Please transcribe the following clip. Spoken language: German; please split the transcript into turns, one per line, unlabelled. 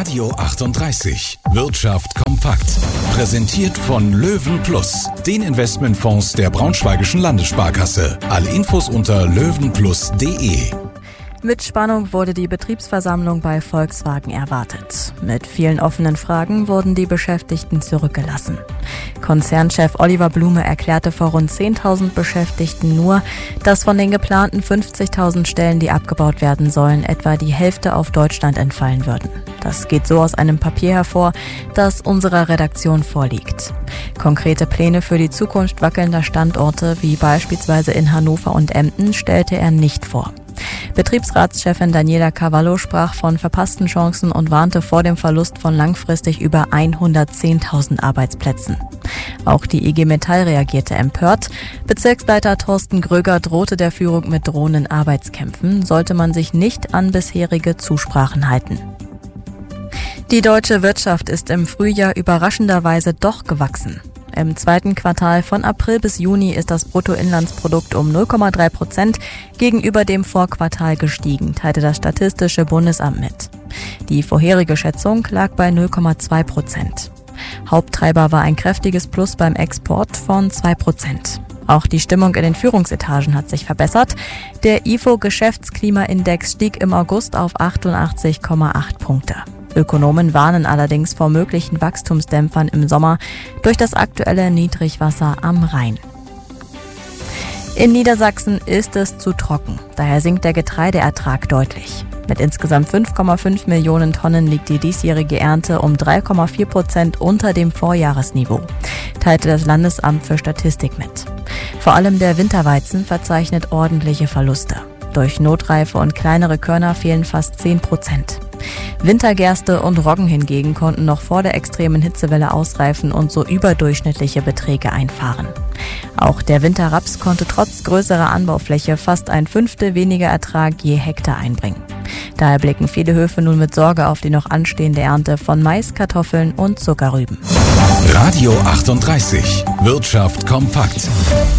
Radio 38. Wirtschaft kompakt. Präsentiert von Löwen Plus, den Investmentfonds der Braunschweigischen Landessparkasse. Alle Infos unter löwenplus.de.
Mit Spannung wurde die Betriebsversammlung bei Volkswagen erwartet. Mit vielen offenen Fragen wurden die Beschäftigten zurückgelassen. Konzernchef Oliver Blume erklärte vor rund 10.000 Beschäftigten nur, dass von den geplanten 50.000 Stellen, die abgebaut werden sollen, etwa die Hälfte auf Deutschland entfallen würden. Das geht so aus einem Papier hervor, das unserer Redaktion vorliegt. Konkrete Pläne für die Zukunft wackelnder Standorte, wie beispielsweise in Hannover und Emden, stellte er nicht vor. Betriebsratschefin Daniela Cavallo sprach von verpassten Chancen und warnte vor dem Verlust von langfristig über 110.000 Arbeitsplätzen. Auch die IG Metall reagierte empört. Bezirksleiter Thorsten Gröger drohte der Führung mit drohenden Arbeitskämpfen, sollte man sich nicht an bisherige Zusprachen halten. Die deutsche Wirtschaft ist im Frühjahr überraschenderweise doch gewachsen. Im zweiten Quartal von April bis Juni ist das Bruttoinlandsprodukt um 0,3% gegenüber dem Vorquartal gestiegen, teilte das Statistische Bundesamt mit. Die vorherige Schätzung lag bei 0,2%. Haupttreiber war ein kräftiges Plus beim Export von 2%. Auch die Stimmung in den Führungsetagen hat sich verbessert. Der IFO-Geschäftsklimaindex stieg im August auf 88,8 Punkte. Ökonomen warnen allerdings vor möglichen Wachstumsdämpfern im Sommer durch das aktuelle Niedrigwasser am Rhein. In Niedersachsen ist es zu trocken, daher sinkt der Getreideertrag deutlich. Mit insgesamt 5,5 Millionen Tonnen liegt die diesjährige Ernte um 3,4% unter dem Vorjahresniveau, teilte das Landesamt für Statistik mit. Vor allem der Winterweizen verzeichnet ordentliche Verluste. Durch Notreife und kleinere Körner fehlen fast 10%. Wintergerste und Roggen hingegen konnten noch vor der extremen Hitzewelle ausreifen und so überdurchschnittliche Beträge einfahren. Auch der Winterraps konnte trotz größerer Anbaufläche fast 1/5 weniger Ertrag je Hektar einbringen. Daher blicken viele Höfe nun mit Sorge auf die noch anstehende Ernte von Mais, Kartoffeln und Zuckerrüben.
Radio 38. Wirtschaft kompakt.